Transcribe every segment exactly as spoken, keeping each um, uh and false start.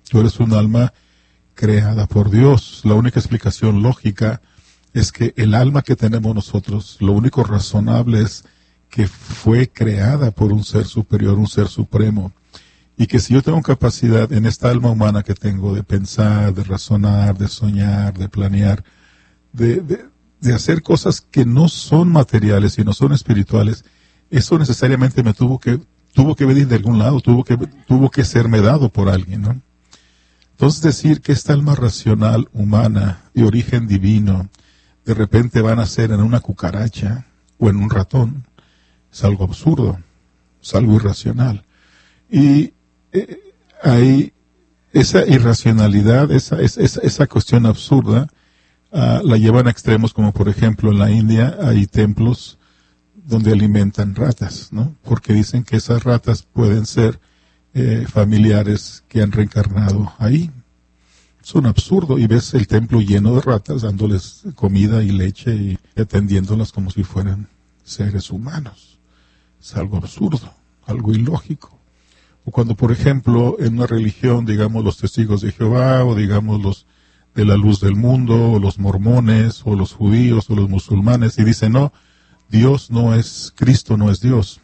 Tú eres un alma creada por Dios. La única explicación lógica es que el alma que tenemos nosotros, lo único razonable es que fue creada por un ser superior, un ser supremo. Y que si yo tengo capacidad en esta alma humana que tengo de pensar, de razonar, de soñar, de planear, de, de, de hacer cosas que no son materiales y no son espirituales, eso necesariamente me tuvo que, tuvo que venir de algún lado, tuvo que, tuvo que serme dado por alguien, ¿no? Entonces decir que esta alma racional humana de origen divino de repente va a nacer en una cucaracha o en un ratón es algo absurdo, es algo irracional. Y eh, hay esa irracionalidad, esa, esa, esa cuestión absurda, uh, la llevan a extremos como por ejemplo en la India hay templos donde alimentan ratas, ¿no? Porque dicen que esas ratas pueden ser eh, familiares que han reencarnado ahí. Es un absurdo, y ves el templo lleno de ratas dándoles comida y leche y atendiéndolas como si fueran seres humanos. Es algo absurdo, algo ilógico. O cuando, por ejemplo, en una religión, digamos los testigos de Jehová, o digamos los de la luz del mundo, o los mormones, o los judíos, o los musulmanes, y dicen, no, Dios no es, Cristo no es Dios.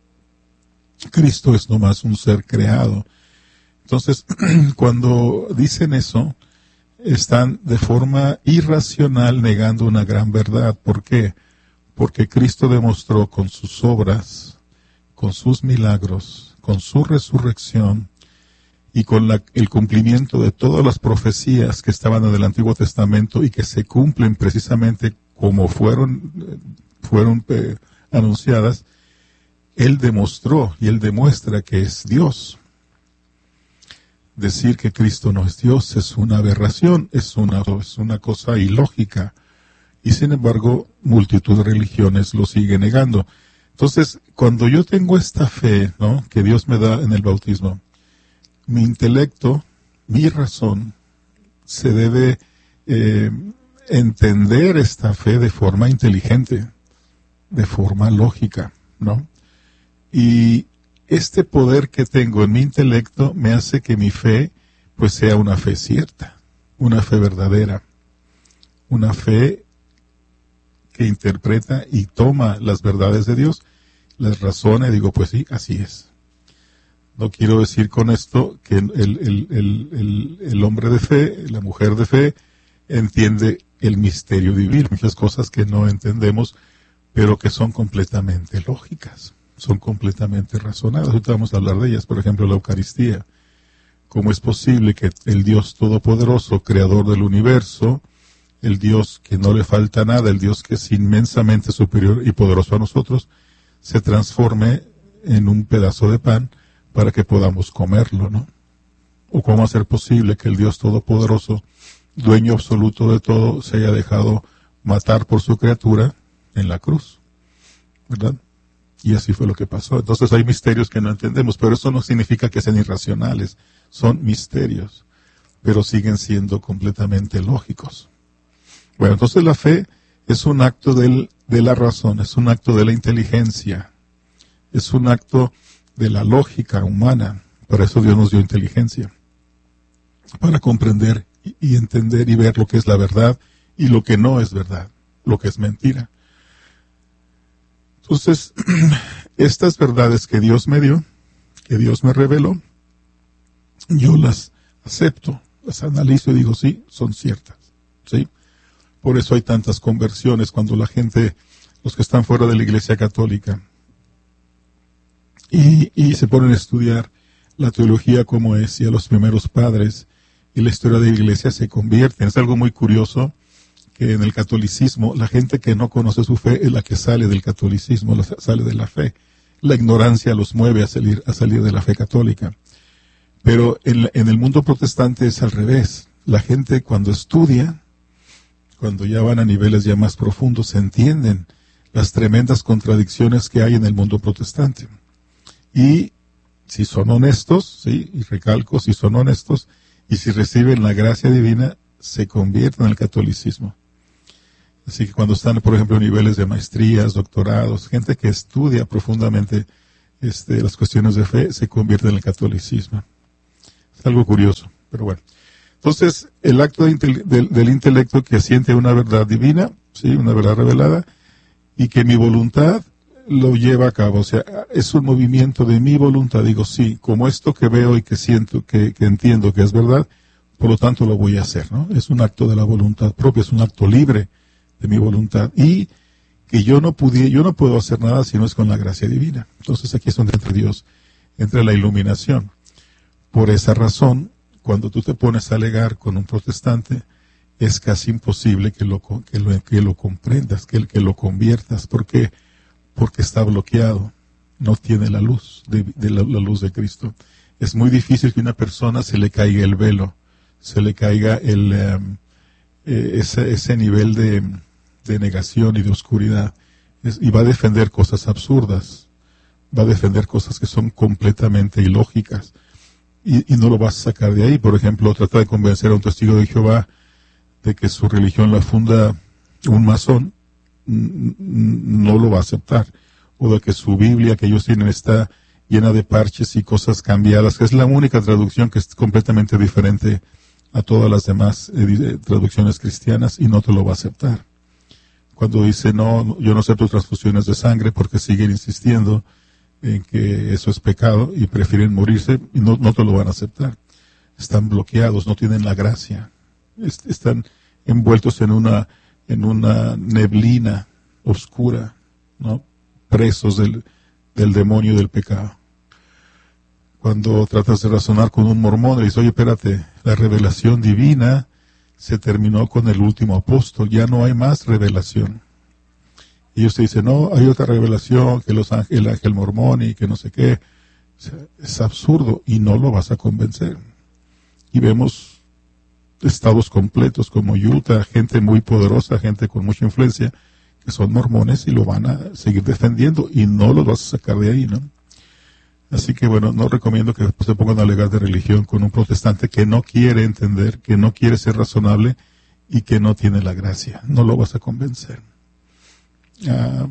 Cristo es nomás un ser creado. Entonces, cuando dicen eso, están de forma irracional negando una gran verdad. ¿Por qué? Porque Cristo demostró con sus obras, con sus milagros, con su resurrección y con la, el cumplimiento de todas las profecías que estaban en el Antiguo Testamento y que se cumplen precisamente como fueron, fueron eh, anunciadas, Él demostró y Él demuestra que es Dios. Decir que Cristo no es Dios es una aberración, es una, es una cosa ilógica. Y sin embargo, multitud de religiones lo siguen negando. Entonces, cuando yo tengo esta fe, ¿no?, que Dios me da en el bautismo, mi intelecto, mi razón, se debe eh, entender esta fe de forma inteligente, de forma lógica, ¿no? Y este poder que tengo en mi intelecto me hace que mi fe, pues, sea una fe cierta, una fe verdadera, una fe que interpreta y toma las verdades de Dios, las razona y digo, pues sí, así es. No quiero decir con esto que el, el, el, el, el hombre de fe, la mujer de fe, entiende el misterio divino, muchas cosas que no entendemos, pero que son completamente lógicas, son completamente razonadas. Ahorita vamos a hablar de ellas, por ejemplo, la Eucaristía. ¿Cómo es posible que el Dios Todopoderoso, Creador del universo, el Dios que no le falta nada, el Dios que es inmensamente superior y poderoso a nosotros, se transforme en un pedazo de pan para que podamos comerlo, ¿no? ¿O cómo hacer posible que el Dios Todopoderoso, dueño absoluto de todo, se haya dejado matar por su criatura en la cruz? ¿Verdad? Y así fue lo que pasó. Entonces hay misterios que no entendemos, pero eso no significa que sean irracionales. Son misterios, pero siguen siendo completamente lógicos. Bueno, entonces la fe es un acto del, de la razón, es un acto de la inteligencia, es un acto de la lógica humana. Para eso Dios nos dio inteligencia, para comprender y, y entender y ver lo que es la verdad y lo que no es verdad, lo que es mentira. Entonces, estas verdades que Dios me dio, que Dios me reveló, yo las acepto, las analizo y digo, sí, son ciertas, ¿sí? Por eso hay tantas conversiones cuando la gente, los que están fuera de la Iglesia Católica, y, y se ponen a estudiar la teología como es, y a los primeros padres, y la historia de la Iglesia se convierten. Es algo muy curioso que en el catolicismo, la gente que no conoce su fe es la que sale del catolicismo, la, sale de la fe. La ignorancia los mueve a salir, a salir de la fe católica. Pero en, en el mundo protestante es al revés. La gente cuando estudia, cuando ya van a niveles ya más profundos, entienden las tremendas contradicciones que hay en el mundo protestante. Y si son honestos, sí, y recalco, si son honestos, y si reciben la gracia divina, se convierten al catolicismo. Así que cuando están, por ejemplo, en niveles de maestrías, doctorados, gente que estudia profundamente este, las cuestiones de fe, se convierte en el catolicismo. Es algo curioso, pero bueno. Entonces, el acto de inte- del, del intelecto que asiente a una verdad divina, sí, una verdad revelada, y que mi voluntad lo lleva a cabo. O sea, es un movimiento de mi voluntad. Digo, sí, como esto que veo y que siento, que, que entiendo que es verdad, por lo tanto lo voy a hacer, ¿no? Es un acto de la voluntad propia, es un acto libre de mi voluntad. Y que yo no pude, yo no puedo hacer nada si no es con la gracia divina. Entonces aquí es donde entra Dios, entra la iluminación. Por esa razón, cuando tú te pones a alegar con un protestante, es casi imposible que lo, que lo, que lo comprendas, que, que lo conviertas. ¿Por qué? Porque está bloqueado, no tiene la luz de, de la, la luz de Cristo. Es muy difícil que a una persona se le caiga el velo, se le caiga el, um, eh, ese, ese nivel de, de negación y de oscuridad, es, y va a defender cosas absurdas, va a defender cosas que son completamente ilógicas, y, y no lo vas a sacar de ahí. Por ejemplo, trata de convencer a un testigo de Jehová de que su religión la funda un masón, no lo va a aceptar, o de que su Biblia que ellos tienen está llena de parches y cosas cambiadas, que es la única traducción que es completamente diferente a todas las demás eh, traducciones cristianas, y no te lo va a aceptar. Cuando dice, no, yo no acepto transfusiones de sangre, porque siguen insistiendo en que eso es pecado y prefieren morirse, y no, no te lo van a aceptar. Están bloqueados, no tienen la gracia, Est- están envueltos en una en una neblina oscura, ¿no? Presos del, del demonio y del pecado. Cuando tratas de razonar con un mormón, le dices, oye, espérate, la revelación divina se terminó con el último apóstol, ya no hay más revelación. Y ellos te dicen, no, hay otra revelación, que los ángel, el ángel mormón y que no sé qué. O sea, es absurdo y no lo vas a convencer. Y vemos estados completos como Utah, gente muy poderosa, gente con mucha influencia, que son mormones y lo van a seguir defendiendo y no los vas a sacar de ahí, ¿no? Así que bueno, no recomiendo que se pongan a alegar de religión con un protestante que no quiere entender, que no quiere ser razonable y que no tiene la gracia. No lo vas a convencer. Uh,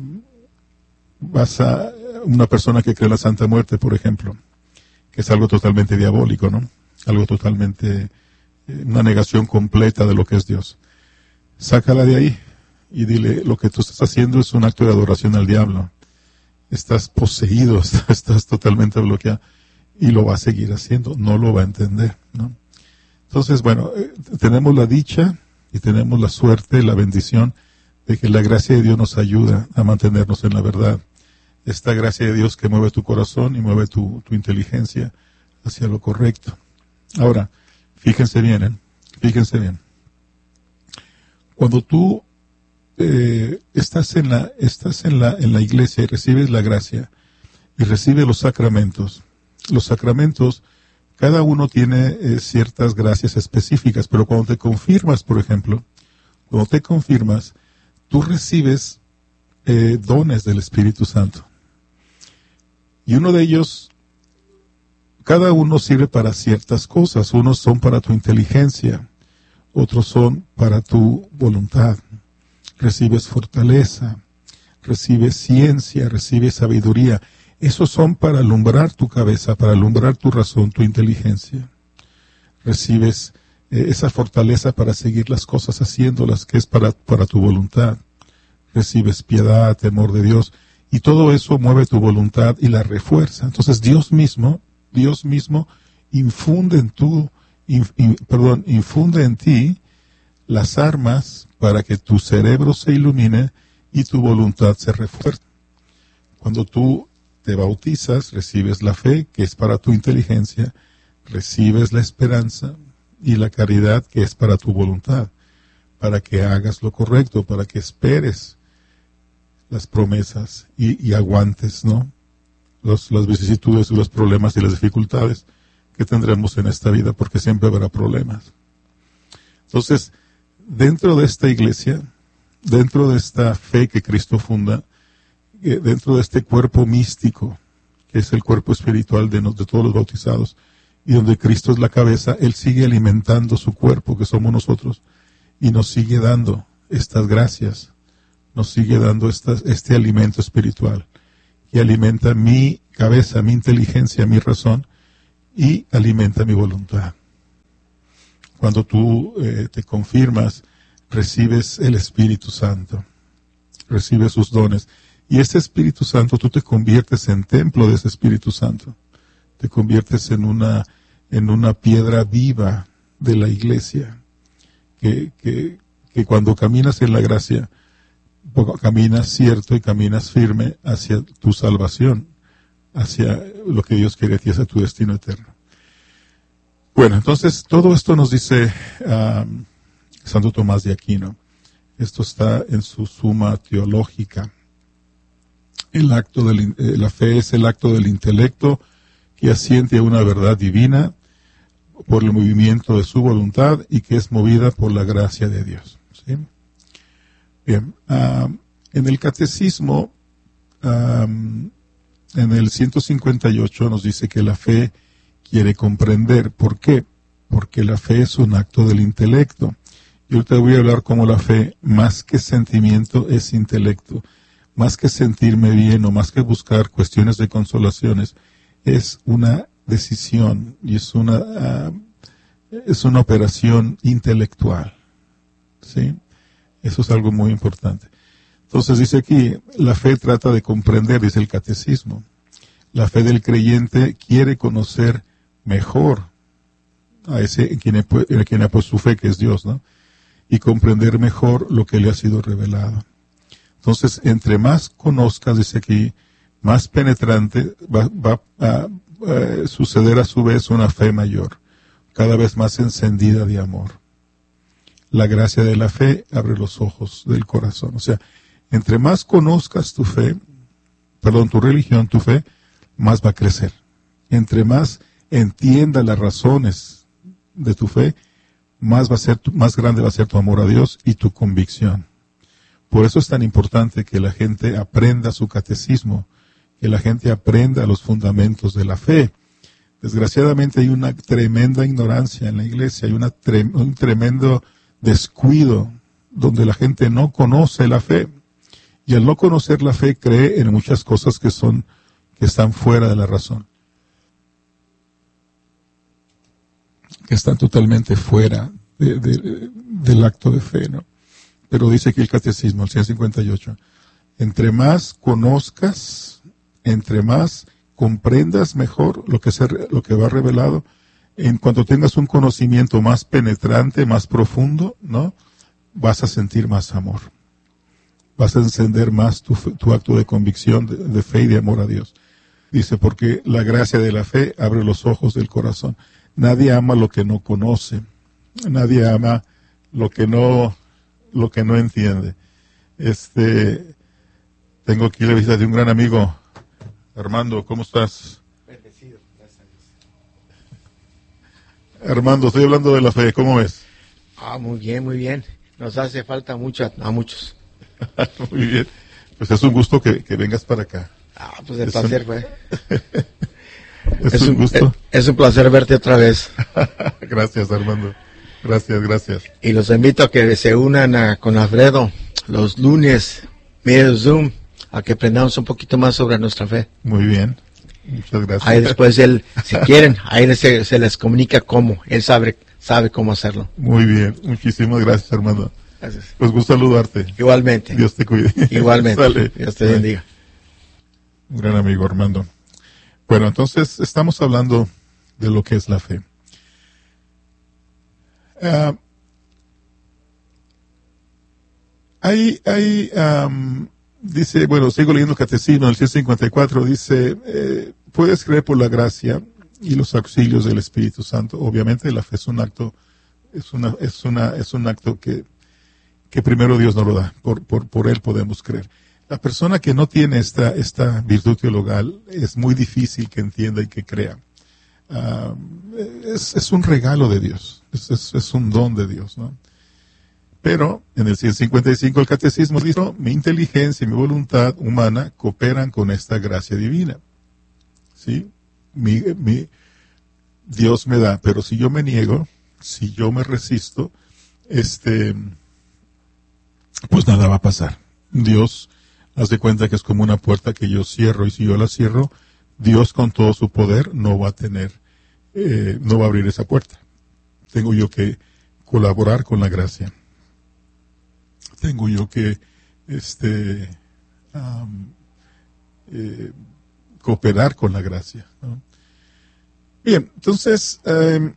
vas a una persona que cree en la Santa Muerte, por ejemplo, que es algo totalmente diabólico, ¿no? Algo totalmente una negación completa de lo que es Dios. Sácala de ahí y dile, lo que tú estás haciendo es un acto de adoración al diablo. Estás poseído, estás totalmente bloqueado, y lo va a seguir haciendo, no lo va a entender, ¿no? Entonces, bueno, eh, tenemos la dicha y tenemos la suerte, la bendición de que la gracia de Dios nos ayuda a mantenernos en la verdad. Esta gracia de Dios que mueve tu corazón y mueve tu, tu inteligencia hacia lo correcto. Ahora, fíjense bien, ¿eh? Fíjense bien. Cuando tú eh, estás en la estás en la en la iglesia y recibes la gracia y recibes los sacramentos, los sacramentos, cada uno tiene eh, ciertas gracias específicas, pero cuando te confirmas, por ejemplo, cuando te confirmas, tú recibes eh, dones del Espíritu Santo. Y uno de ellos, cada uno sirve para ciertas cosas. Unos son para tu inteligencia, otros son para tu voluntad. Recibes fortaleza, recibes ciencia, recibes sabiduría. Esos son para alumbrar tu cabeza, para alumbrar tu razón, tu inteligencia. Recibes eh, esa fortaleza para seguir las cosas haciéndolas, que es para, para tu voluntad. Recibes piedad, temor de Dios, y todo eso mueve tu voluntad y la refuerza. Entonces Dios mismo, Dios mismo infunde en tu, in, in, perdón, infunde en ti las armas para que tu cerebro se ilumine y tu voluntad se refuerce. Cuando tú te bautizas, recibes la fe, que es para tu inteligencia, recibes la esperanza y la caridad, que es para tu voluntad, para que hagas lo correcto, para que esperes las promesas y, y aguantes, ¿no? Los, las vicisitudes y los problemas y las dificultades que tendremos en esta vida, porque siempre habrá problemas. Entonces, dentro de esta iglesia, dentro de esta fe que Cristo funda, eh, dentro de este cuerpo místico, que es el cuerpo espiritual de, nos, de todos los bautizados, y donde Cristo es la cabeza, Él sigue alimentando su cuerpo, que somos nosotros, y nos sigue dando estas gracias, nos sigue dando estas, este alimento espiritual, que alimenta mi cabeza, mi inteligencia, mi razón, y alimenta mi voluntad. cuando tú eh, te confirmas, recibes el Espíritu Santo, recibes sus dones. Y este Espíritu Santo, tú te conviertes en templo de ese Espíritu Santo. Te conviertes en una, en una piedra viva de la iglesia. Que, que, que cuando caminas en la gracia, caminas cierto y caminas firme hacia tu salvación, hacia lo que Dios quiere que hacia tu destino eterno. Bueno, entonces todo esto nos dice um, Santo Tomás de Aquino. Esto está en su Suma Teológica. El acto del, eh, la fe es el acto del intelecto que asiente a una verdad divina por el movimiento de su voluntad y que es movida por la gracia de Dios. ¿Sí? Bien, uh, en el Catecismo, um, en el ciento cincuenta y ocho nos dice que la fe quiere comprender. ¿Por qué? Porque la fe es un acto del intelecto. Y ahorita voy a hablar cómo la fe, más que sentimiento, es intelecto. Más que sentirme bien o más que buscar cuestiones de consolaciones, es una decisión y es una, uh, es una operación intelectual. ¿Sí? Eso es algo muy importante. Entonces dice aquí, la fe trata de comprender, dice el Catecismo. La fe del creyente quiere conocer mejor a ese en quien, en quien ha puesto su fe, que es Dios, ¿no? Y comprender mejor lo que le ha sido revelado. Entonces, entre más conozcas, dice aquí, más penetrante va, va a, a suceder a su vez una fe mayor, cada vez más encendida de amor. La gracia de la fe abre los ojos del corazón. O sea, entre más conozcas tu fe, perdón, tu religión, tu fe, más va a crecer. Entre más entiendas las razones de tu fe, más va a ser, más grande va a ser tu amor a Dios y tu convicción. Por eso es tan importante que la gente aprenda su catecismo, que la gente aprenda los fundamentos de la fe. Desgraciadamente hay una tremenda ignorancia en la iglesia, hay una tre- un tremendo descuido donde la gente no conoce la fe. Y al no conocer la fe cree en muchas cosas que son, que están fuera de la razón. Que están totalmente fuera de, de, del acto de fe, ¿no? Pero dice aquí el Catecismo, el ciento cincuenta y ocho, entre más conozcas, entre más comprendas mejor lo que, se, lo que va revelado, en cuanto tengas un conocimiento más penetrante, más profundo, ¿no? Vas a sentir más amor. Vas a encender más tu, tu acto de convicción, de, de fe y de amor a Dios. Dice, porque la gracia de la fe abre los ojos del corazón. Nadie ama lo que no conoce. Nadie ama lo que no, lo que no entiende. Este, tengo aquí la visita de un gran amigo, Armando. ¿Cómo estás? Bendecido, gracias a Dios. Armando, estoy hablando de la fe. ¿Cómo ves? Ah, muy bien, muy bien. Nos hace falta mucho a, a muchos. Muy bien. Pues es un gusto que, que vengas para acá. Ah, pues el es placer, un... güey. es, es un gusto. Es, es un placer verte otra vez. Gracias, Armando. Gracias, gracias. Y los invito a que se unan a, con Alfredo los lunes, medio Zoom, a que aprendamos un poquito más sobre nuestra fe. Muy bien. Muchas gracias. Ahí después él, si quieren, ahí se, se les comunica cómo. Él sabe, sabe cómo hacerlo. Muy bien. Muchísimas gracias, Armando. Gracias. Pues gusto saludarte. Igualmente. Dios te cuide. Igualmente. Sale. Dios te bendiga. Un gran amigo, Armando. Bueno, entonces estamos hablando de lo que es la fe. Uh, hay, hay, um, dice, bueno, sigo leyendo el Catecismo, el ciento cincuenta y cuatro, dice, eh, puedes creer por la gracia y los auxilios del Espíritu Santo. Obviamente la fe es un acto, es una, es una, es un acto que, que primero Dios nos lo da, por, por, por él podemos creer. La persona que no tiene esta, esta virtud teologal es muy difícil que entienda y que crea. Uh, es, es un regalo de Dios, es, es, es un don de Dios, ¿no? Pero en el ciento cincuenta y cinco el Catecismo dice, mi inteligencia y mi voluntad humana cooperan con esta gracia divina. ¿Sí? Mi, mi, Dios me da, pero si yo me niego, si yo me resisto, este, pues nada va a pasar. Dios, haz de cuenta que es como una puerta que yo cierro, y si yo la cierro, Dios con todo su poder no va a tener, eh, no va a abrir esa puerta. Tengo yo que colaborar con la gracia. Tengo yo que este, um, eh, cooperar con la gracia, ¿no? Bien, entonces, eh,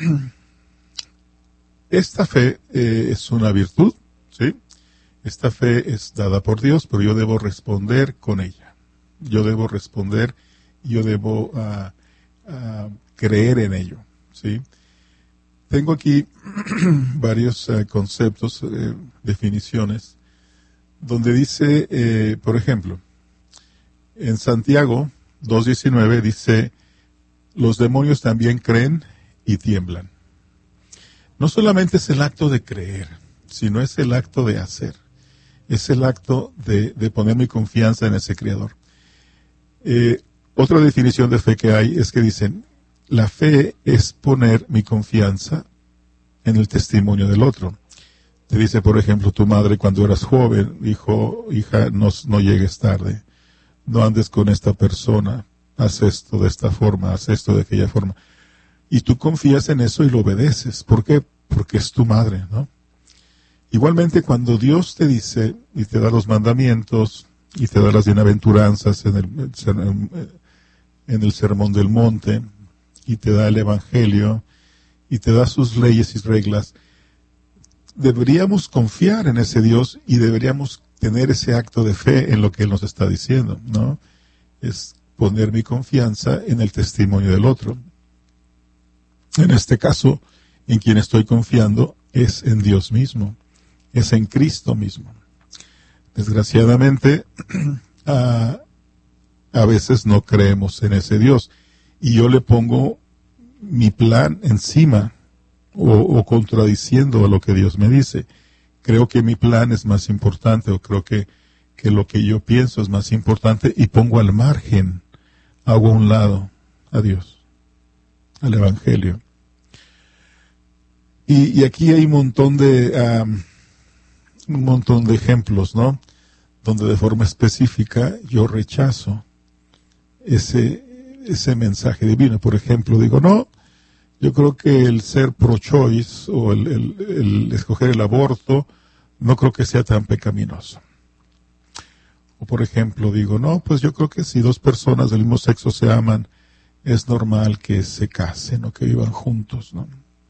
esta fe eh, es una virtud, ¿sí? Esta fe es dada por Dios, pero yo debo responder con ella. Yo debo responder, yo debo uh, uh, creer en ello, ¿sí? Tengo aquí varios uh, conceptos, uh, definiciones, donde dice, eh, por ejemplo, en Santiago dos diecinueve dice, los demonios también creen y tiemblan. No solamente es el acto de creer, sino es el acto de hacer. Es el acto de, de poner mi confianza en ese Creador. Eh, otra definición de fe que hay es que dicen, la fe es poner mi confianza en el testimonio del otro. Te dice, por ejemplo, tu madre cuando eras joven, dijo, hija, no, no llegues tarde, no andes con esta persona, haz esto de esta forma, haz esto de aquella forma. Y tú confías en eso y lo obedeces. ¿Por qué? Porque es tu madre, ¿no? Igualmente, cuando Dios te dice y te da los mandamientos y te da las bienaventuranzas en el, en el Sermón del Monte y te da el Evangelio y te da sus leyes y reglas, deberíamos confiar en ese Dios y deberíamos tener ese acto de fe en lo que Él nos está diciendo, ¿no? Es poner mi confianza en el testimonio del otro. En este caso, en quien estoy confiando es en Dios mismo, es en Cristo mismo. Desgraciadamente, a, a veces no creemos en ese Dios y yo le pongo mi plan encima o, o contradiciendo a lo que Dios me dice. Creo que mi plan es más importante o creo que, que lo que yo pienso es más importante y pongo al margen, hago a un lado a Dios, al Evangelio. Y, y aquí hay un montón de um, un montón de ejemplos, ¿no? Donde de forma específica yo rechazo ese ese mensaje divino. Por ejemplo, digo, no, yo creo que el ser pro-choice o el, el, el escoger el aborto no creo que sea tan pecaminoso. O por ejemplo, digo, no, pues yo creo que si dos personas del mismo sexo se aman, es normal que se casen o que vivan juntos, ¿no?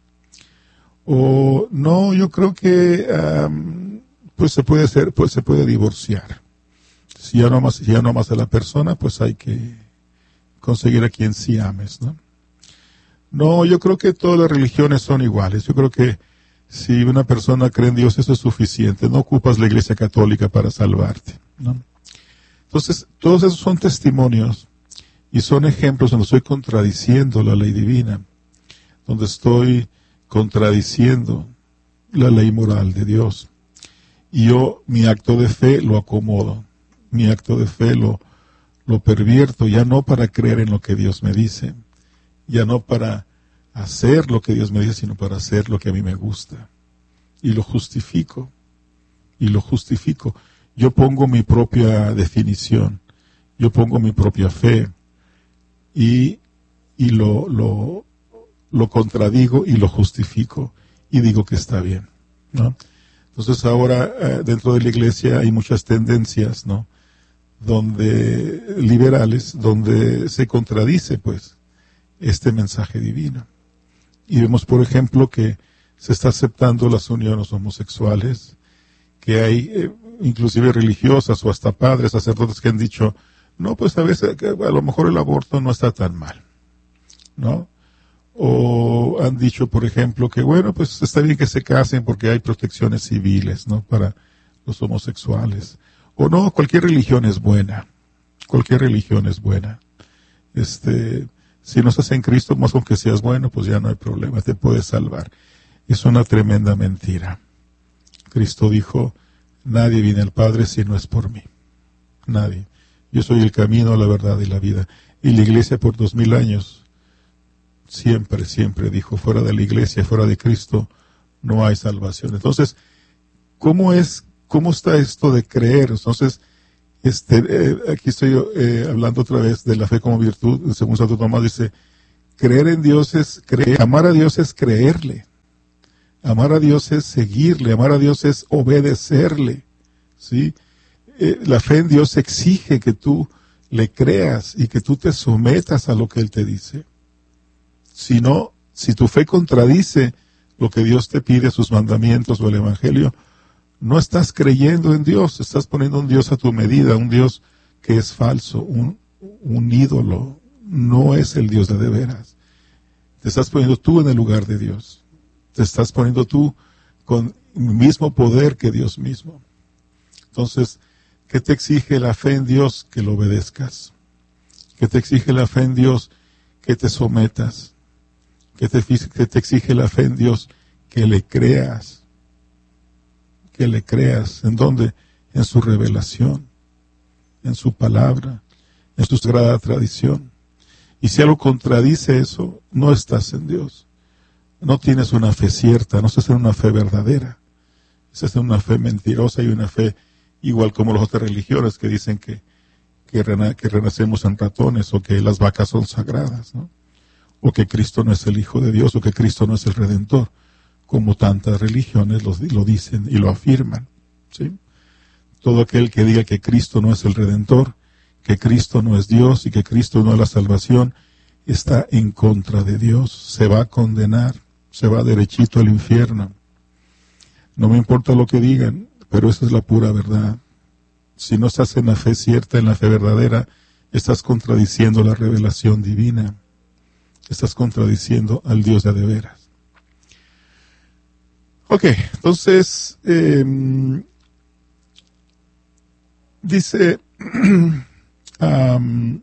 O no, yo creo que um, pues se puede hacer, pues se puede divorciar. Si ya no amas, si ya no amas a la persona, pues hay que conseguir a quien sí ames, ¿no? No, yo creo que todas las religiones son iguales. Yo creo que si una persona cree en Dios, eso es suficiente. No ocupas la Iglesia Católica para salvarte, ¿no? Entonces, todos esos son testimonios y son ejemplos donde estoy contradiciendo la ley divina, donde estoy contradiciendo la ley moral de Dios. Y yo, mi acto de fe lo acomodo, mi acto de fe lo, lo pervierto, ya no para creer en lo que Dios me dice, ya no para hacer lo que Dios me dice, sino para hacer lo que a mí me gusta. Y lo justifico, y lo justifico. Yo pongo mi propia definición, yo pongo mi propia fe, y, y lo, lo, lo contradigo y lo justifico, y digo que está bien, ¿no? Entonces ahora eh, dentro de la iglesia hay muchas tendencias, ¿no? Donde, liberales, donde se contradice, pues, este mensaje divino. Y vemos, por ejemplo, que se está aceptando las uniones homosexuales, que hay eh, inclusive religiosas o hasta padres, sacerdotes que han dicho, no, pues a veces, a lo mejor el aborto no está tan mal, ¿no? O han dicho, por ejemplo, que bueno, pues está bien que se casen porque hay protecciones civiles, ¿no? Para los homosexuales. O no, cualquier religión es buena. Cualquier religión es buena. Este, si no estás en Cristo, más con que seas bueno, pues ya no hay problema, te puedes salvar. Es una tremenda mentira. Cristo dijo, nadie viene al Padre si no es por mí. Nadie. Yo soy el camino, la verdad y la vida. Y la iglesia por dos mil años siempre, siempre dijo, fuera de la iglesia, fuera de Cristo, no hay salvación. Entonces, ¿cómo es, cómo está esto de creer? Entonces, este, eh, aquí estoy eh, hablando otra vez de la fe como virtud, según Santo Tomás dice, creer en Dios es creer, amar a Dios es creerle, Amar a Dios es seguirle, amar a Dios es obedecerle, ¿sí? Eh, la fe en Dios exige que tú le creas y que tú te sometas a lo que Él te dice. Si no, si tu fe contradice lo que Dios te pide, sus mandamientos o el Evangelio, no estás creyendo en Dios, estás poniendo un Dios a tu medida, un Dios que es falso, un, un ídolo, no es el Dios de de veras. Te estás poniendo tú en el lugar de Dios, te estás poniendo tú con el mismo poder que Dios mismo. Entonces, ¿qué te exige la fe en Dios? Que lo obedezcas. ¿Qué te exige la fe en Dios? Que te sometas. ¿Qué te, qué te exige la fe en Dios? Que le creas. Que le creas. ¿En dónde? En su revelación, en su palabra, en su sagrada tradición. Y si algo contradice eso, no estás en Dios. No tienes una fe cierta, no estás en una fe verdadera. Estás en una fe mentirosa y una fe igual como las otras religiones que dicen que, que, rena, que renacemos en ratones, o que las vacas son sagradas, ¿no? O que Cristo no es el Hijo de Dios, o que Cristo no es el Redentor, como tantas religiones lo, lo dicen y lo afirman, ¿sí? Todo aquel que diga que Cristo no es el Redentor, que Cristo no es Dios y que Cristo no es la salvación, está en contra de Dios, se va a condenar, se va derechito al infierno. No me importa lo que digan, pero esa es la pura verdad. Si no estás en la fe cierta, en la fe verdadera, estás contradiciendo la revelación divina. Estás contradiciendo al Dios de de veras. Ok, entonces, eh, dice, um,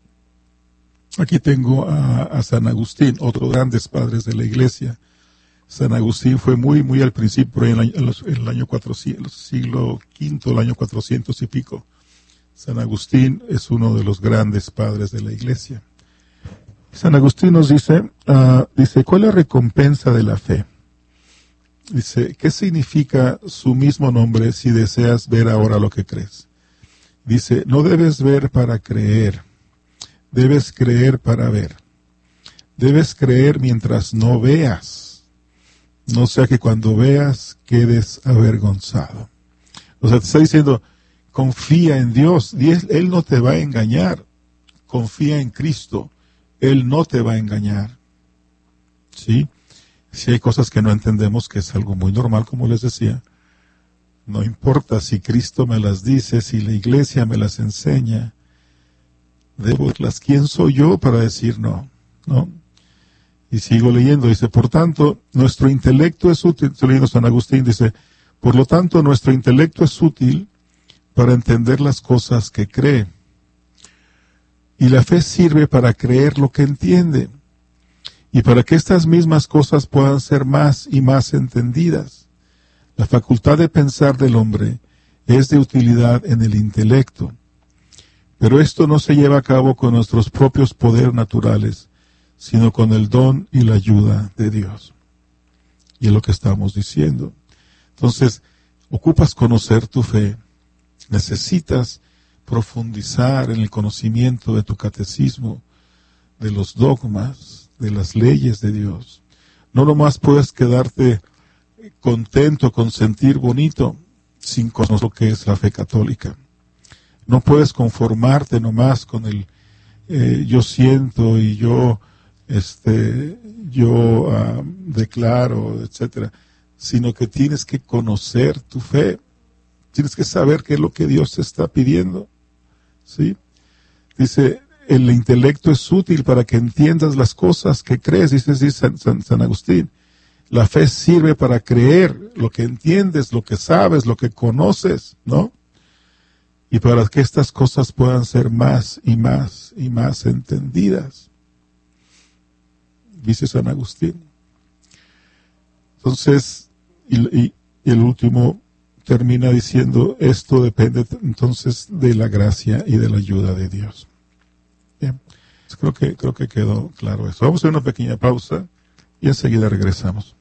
aquí tengo a, a San Agustín, otro de los grandes padres de la iglesia. San Agustín fue muy, muy al principio, en el, en los, en el año cuatrocientos, siglo quinto, el año cuatrocientos y pico. San Agustín es uno de los grandes padres de la iglesia. San Agustín nos dice, uh, dice, ¿cuál es la recompensa de la fe? Dice, ¿qué significa su mismo nombre si deseas ver ahora lo que crees? Dice, no debes ver para creer, debes creer para ver. Debes creer mientras no veas. No sea que cuando veas quedes avergonzado. O sea, te está diciendo, confía en Dios. Él no te va a engañar. Confía en Cristo. Él no te va a engañar. ¿Sí? Si hay cosas que no entendemos, que es algo muy normal, como les decía, no importa si Cristo me las dice, si la iglesia me las enseña, debo verlas. ¿Quién soy yo para decir no? ¿No? Y sigo leyendo, dice, por tanto, nuestro intelecto es útil, estoy leyendo San Agustín, dice, por lo tanto, nuestro intelecto es útil para entender las cosas que cree. Y la fe sirve para creer lo que entiende, y para que estas mismas cosas puedan ser más y más entendidas. La facultad de pensar del hombre es de utilidad en el intelecto, pero esto no se lleva a cabo con nuestros propios poderes naturales, sino con el don y la ayuda de Dios. Y es lo que estamos diciendo. Entonces, ocupas conocer tu fe, necesitas profundizar en el conocimiento de tu catecismo, de los dogmas, de las leyes de Dios. No nomás puedes quedarte contento con sentir bonito sin conocer lo que es la fe católica. No puedes conformarte nomás con el eh, yo siento y yo este yo uh, declaro, etcétera, sino que tienes que conocer tu fe, tienes que saber qué es lo que Dios te está pidiendo, ¿sí? Dice, el intelecto es útil para que entiendas las cosas que crees, dice, dice San, San, San Agustín. La fe sirve para creer lo que entiendes, lo que sabes, lo que conoces, ¿no? Y para que estas cosas puedan ser más y más y más entendidas, dice San Agustín. Entonces, y, y, y el último termina diciendo, esto depende entonces de la gracia y de la ayuda de Dios. Bien, creo que, creo que quedó claro eso. Vamos a hacer una pequeña pausa y enseguida regresamos.